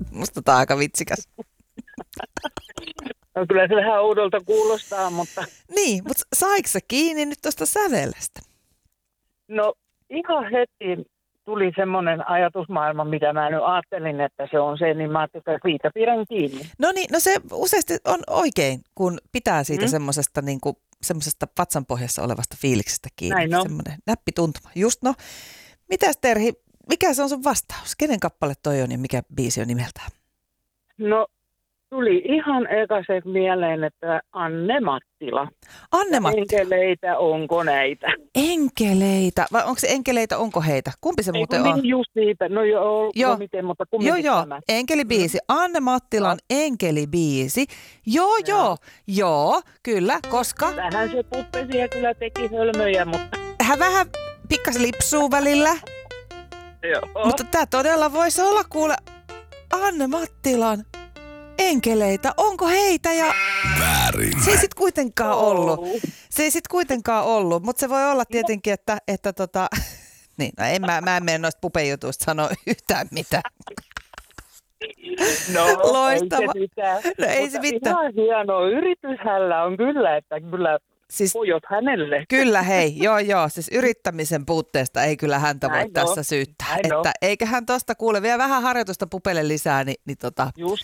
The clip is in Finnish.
Musta tää on aika vitsikäs. No, kyllä se vähän oudolta kuulostaa, mutta Niin, mutta saiko sä kiinni nyt tuosta sävelestä? no ihan heti tuli semmoinen ajatusmaailma, mitä mä nyt ajattelin, että se on se, niin mä ajattelin, että siitä pidän kiinni. No niin, no se useasti on oikein, kun pitää siitä semmosesta niinku, semmosesta vatsanpohjassa olevasta fiiliksestä kiinni. Näin on. Semmoinen näppituntuma. Just no. Mitäs Terhi, mikä se on sun vastaus? Kenen kappale toi on ja mikä biisi on nimeltään? No tuli ihan ekaiset mieleen, että Anne Mattila. Anne Mattila. Enkeleitä, onko näitä? Enkeleitä. Vai onko se enkeleitä, onko heitä? Kumpi se muuten on? Niin just niitä. No joo. Miten, mutta kumminkin Joo, tämä. enkelibiisi. Anne Mattilan enkelibiisi. Joo, kyllä, koska Vähän se puppesi ja kyllä teki hölmöjä, mutta hän vähän pikkasen lipsuu välillä. joo. Mutta tämä todella voisi olla, kuule, Anne Mattilan enkeleitä. Onko heitä? Ja Väärin. se ei sitten kuitenkaan ollut. Se ei sitten kuitenkaan ollut, mutta se voi olla tietenkin, että niin, no mä en mene noista pupejutuista sanoa yhtään mitään. No, Loistava. ei se mitään. No ei Mutta se mitään. ihan hieno yritys hänellä on kyllä, että kyllä Siis pujot hänelle. kyllä hei, joo, siis yrittämisen puutteesta ei kyllä häntä voi Näin tässä on. syyttää. Näin on. Että eiköhän tosta kuule vielä vähän harjoitusta pupelle lisää, niin Just